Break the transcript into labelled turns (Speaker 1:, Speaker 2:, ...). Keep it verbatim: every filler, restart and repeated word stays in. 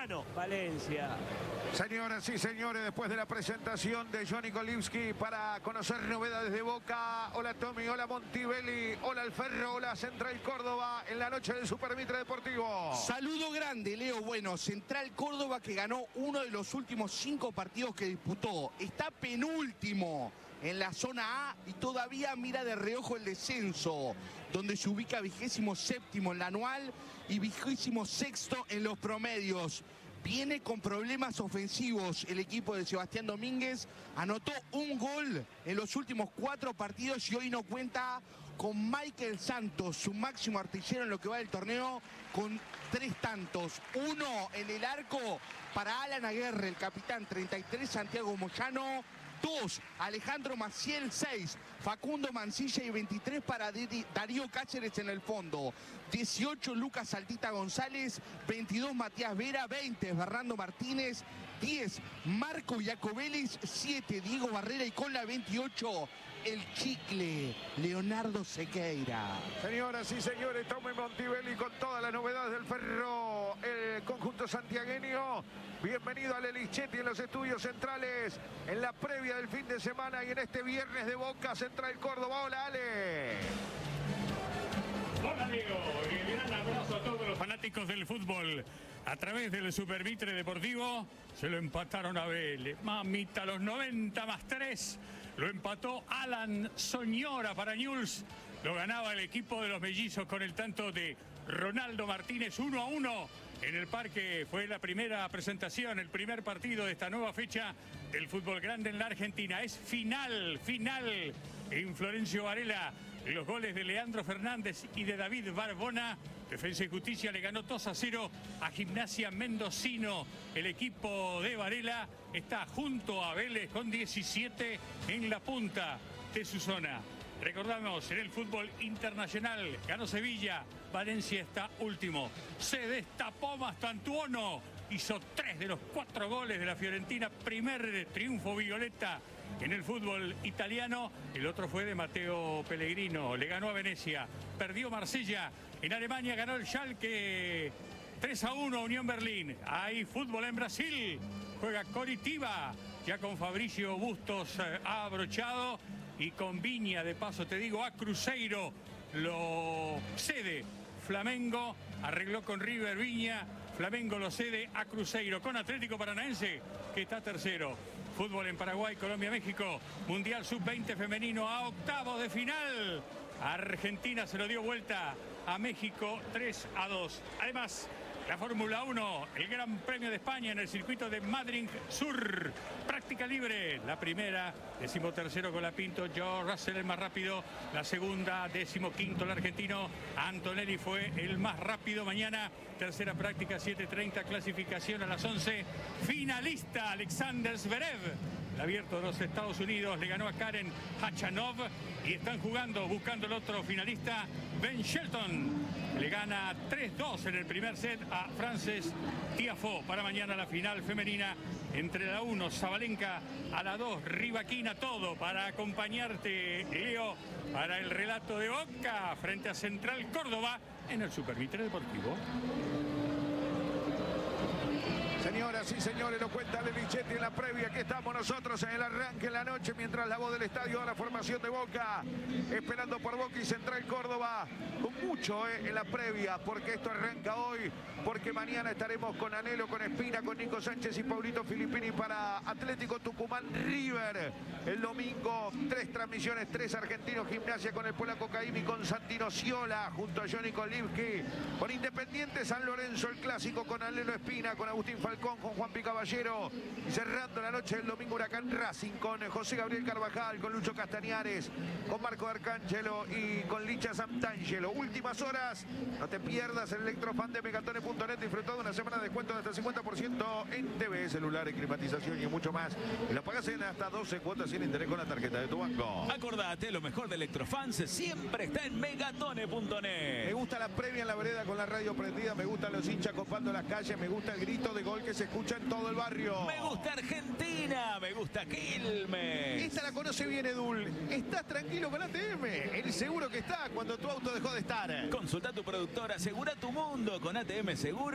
Speaker 1: Gano, Valencia.
Speaker 2: Señoras y señores, después de la presentación de Johnny Kolibski para conocer novedades de Boca. Hola Tommy, hola Montibelli, hola El Ferro, hola Central Córdoba en la noche del Super Mitre Deportivo.
Speaker 3: Saludo grande, Leo. Bueno, Central Córdoba que ganó uno de los últimos cinco partidos que disputó. Está penúltimo en la zona A y todavía mira de reojo el descenso, donde se ubica vigésimo séptimo en la anual y vigésimo sexto en los promedios. Viene con problemas ofensivos el equipo de Sebastián Domínguez. Anotó un gol en los últimos cuatro partidos y hoy no cuenta con Michael Santos, su máximo artillero en lo que va del torneo, con tres tantos. Uno en el arco para Alan Aguerre, el capitán, treinta y tres, Santiago Moyano. Dos, Alejandro Maciel, seis, Facundo Mancilla y veintitrés para Darío Cáceres en el fondo. dieciocho, Lucas Saltita González, veintidós, Matías Vera, veinte, Bernardo Martínez, diez, Marco Iacobelis, siete, Diego Barrera y con la veintiocho, el chicle, Leonardo Sequeira.
Speaker 2: Señoras y señores, Tommy Montibelli con todas las novedades del Ferro, el conjunto santiagueño. Bienvenido a Lelichetti en los estudios centrales, en la previa del fin de semana y en este viernes de Boca Central Córdoba. Hola, Ale.
Speaker 4: Hola, Diego. Y un gran abrazo a todos los fanáticos del fútbol. A través del Super Mitre Deportivo se lo empataron a Vélez. Mamita, los noventa más tres. Lo empató Alan Soñora para Newell's. Lo ganaba el equipo de los mellizos con el tanto de Ronaldo Martínez, uno a uno. En el parque fue la primera presentación, el primer partido de esta nueva fecha del fútbol grande en la Argentina. Es final, final en Florencio Varela. Los goles de Leandro Fernández y de David Barbona. Defensa y Justicia le ganó dos a cero a Gimnasia Mendocino. El equipo de Varela está junto a Vélez con diecisiete en la punta de su zona. Recordamos, en el fútbol internacional ganó Sevilla, Valencia está último. Se destapó Mastantuono, hizo tres de los cuatro goles de la Fiorentina, primer triunfo violeta en el fútbol italiano. El otro fue de Matteo Pellegrino, le ganó a Venecia, perdió Marsella. En Alemania ganó el Schalke tres a uno Unión Berlín. Hay fútbol en Brasil, juega Coritiba, ya con Fabricio Bustos eh, ha abrochado. Y con Viña, de paso te digo, a Cruzeiro lo cede Flamengo, arregló con River Viña, Flamengo lo cede a Cruzeiro, con Atlético Paranaense, que está tercero. Fútbol en Paraguay, Colombia, México, Mundial sub veinte femenino a octavos de final. Argentina se lo dio vuelta a México tres a dos. Además, la Fórmula uno, el Gran Premio de España en el circuito de Madrid Sur. Práctica libre, la primera, decimotercero Colapinto, George Russell el más rápido. La segunda, decimoquinto el argentino, Antonelli fue el más rápido. Mañana, tercera práctica, siete treinta, clasificación a las once. Finalista, Alexander Zverev. El abierto de los Estados Unidos le ganó a Karen Khachanov y están jugando, buscando el otro finalista, Ben Shelton. Le gana tres dos en el primer set a Frances Tiafoe. Para mañana la final femenina entre la uno, Sabalenka, a la dos, Rivaquina. Todo para acompañarte, Leo, para el relato de Boca frente a Central Córdoba en el Super Mitre Deportivo.
Speaker 2: Señoras y señores, lo cuenta Lelichetti en la previa. Aquí estamos nosotros en el arranque en la noche, mientras la voz del estadio da la formación de Boca, esperando por Boca y Central Córdoba, con mucho eh, en la previa, porque esto arranca hoy, porque mañana estaremos con Anhelo, con Espina, con Nico Sánchez y Paulito Filippini para Atlético Tucumán River. El domingo, tres transmisiones, tres argentinos, Gimnasia con el polaco Caimi, con Santino Ciola, junto a Johnny Kolibski, con Independiente San Lorenzo, el clásico con Anhelo Espina, con Agustín Falcón, con Juan Pi Caballero, y cerrando la noche del domingo Huracán Racing con José Gabriel Carvajal, con Lucho Castañares, con Marco Arcángelo y con Licha Santangelo. Últimas horas, no te pierdas el Electrofan de Megatone punto net, disfrutando una semana de descuento de hasta el cincuenta por ciento en T V, celular, climatización y mucho más. Y lo pagas en hasta doce cuotas sin interés con la tarjeta de tu banco.
Speaker 5: Acordate, lo mejor de Electrofans siempre está en Megatone punto net.
Speaker 2: Me gusta la previa en la vereda con la radio prendida, me gustan los hinchas copando las calles, me gusta el grito de gol que se escucha en todo el barrio.
Speaker 5: Me gusta Argentina, me gusta Quilmes.
Speaker 2: Esta la conoce bien, Edul. ¿Estás tranquilo con A T M? El seguro que está cuando tu auto dejó de estar.
Speaker 5: Consulta a tu productora, asegura tu mundo con A T M Seguro.